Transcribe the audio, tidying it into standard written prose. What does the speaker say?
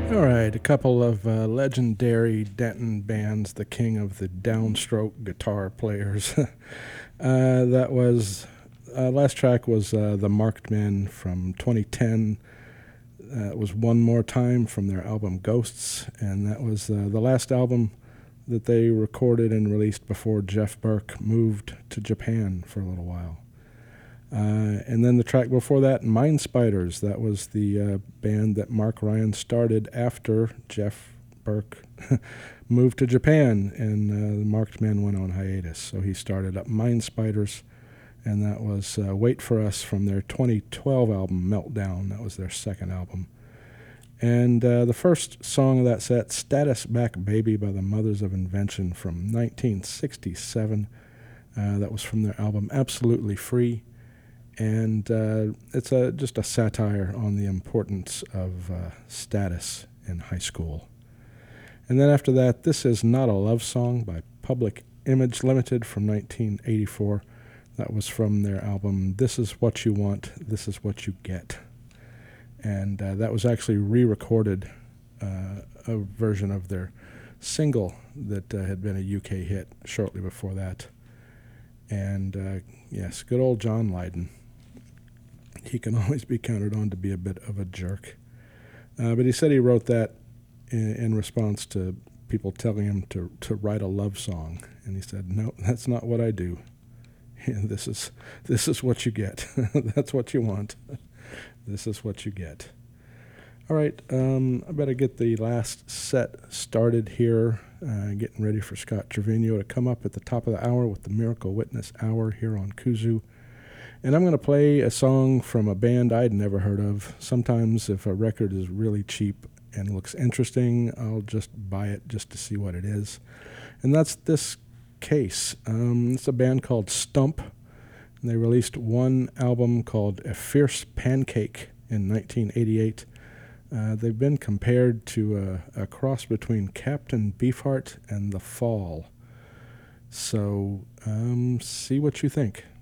All right, a couple of legendary Denton bands, the king of the downstroke guitar players. That was last track was the Marked Men from 2010. It was One More Time from their album Ghosts, and that was the last album that they recorded and released before Jeff Burke moved to Japan for a little while. And then the track before that, Mind Spiders. That was the band that Mark Ryan started after Jeff Burke moved to Japan, and the Marked Men went on hiatus. So he started up Mind Spiders, and that was Wait For Us from their 2012 album, Meltdown. That was their second album. And the first song of that set, Status Back Baby by the Mothers of Invention from 1967. That was from their album Absolutely Free. And it's just a satire on the importance of status in high school. And then after that, This Is Not a Love Song by Public Image Limited from 1984. That was from their album This Is What You Want, This Is What You Get. And that was actually re-recorded, a version of their single that had been a UK hit shortly before that. And yes, good old John Lydon. He can always be counted on to be a bit of a jerk. But he said he wrote that in response to people telling him to write a love song. And he said, no, that's not what I do. This is what you get. That's what you want. This is what you get. All right, I better get the last set started here, getting ready for Scott Trevino to come up at the top of the hour with the Miracle Witness Hour here on Kuzu. And I'm going to play a song from a band I'd never heard of. Sometimes if a record is really cheap and looks interesting, I'll just buy it just to see what it is. And that's this case. It's a band called Stump. And they released one album called A Fierce Pancake in 1988. They've been compared to a cross between Captain Beefheart and The Fall. So see what you think.